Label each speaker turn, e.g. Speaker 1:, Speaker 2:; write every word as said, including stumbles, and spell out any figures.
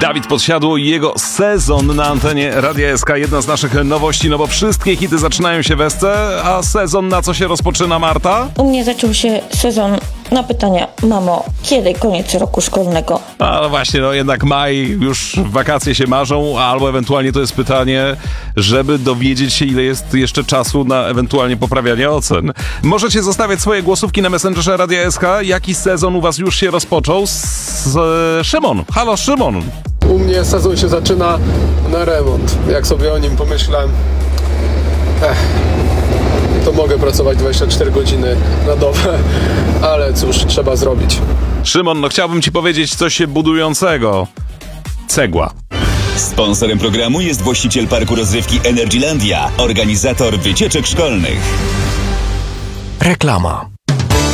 Speaker 1: Dawid Podsiadło i jego sezon na antenie Radia S K. Jedna z naszych nowości, no bo wszystkie hity zaczynają się w S C, a sezon na co się rozpoczyna, Marta?
Speaker 2: U mnie zaczął się sezon na pytania: mamo, kiedy koniec roku szkolnego?
Speaker 1: A no właśnie, no jednak maj, już wakacje się marzą, albo ewentualnie to jest pytanie, żeby dowiedzieć się, ile jest jeszcze czasu na ewentualnie poprawianie ocen. Możecie zostawiać swoje głosówki na Messengerze Radia S K. Jaki sezon u was już się rozpoczął? Z, z Szymon. Halo, Szymon.
Speaker 3: U mnie sezon się zaczyna na remont. Jak sobie o nim pomyślę, ech, to mogę pracować dwadzieścia cztery godziny na dobę, ale cóż, trzeba zrobić.
Speaker 1: Szymon, no chciałbym ci powiedzieć coś budującego. Cegła.
Speaker 4: Sponsorem programu jest właściciel parku rozrywki Energylandia, organizator wycieczek szkolnych.
Speaker 5: Reklama.